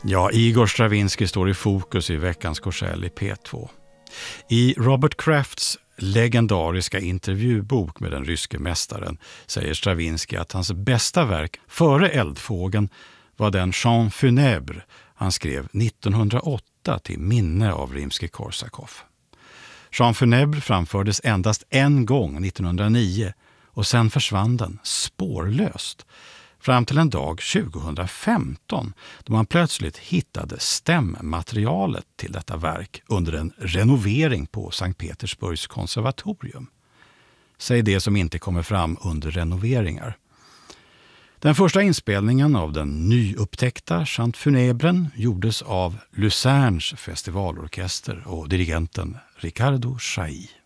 Ja, Igor Stravinsky står i fokus i veckans Korsell i P2. I Robert Krafts legendariska intervjubok med den ryske mästaren säger Stravinsky att hans bästa verk före Eldfågeln var den Chant funèbre han skrev 1908 till minne av Rimsky-Korsakov. Chant funèbre framfördes endast en gång 1909 och sen försvann den spårlöst. Fram till en dag 2015 då man plötsligt hittade stämmaterialet till detta verk under en renovering på Sankt Petersburgs konservatorium. Säg det som inte kommer fram under renoveringar. Den första inspelningen av den nyupptäckta Chant funèbren gjordes av Lucernes festivalorkester och dirigenten Riccardo Chailly.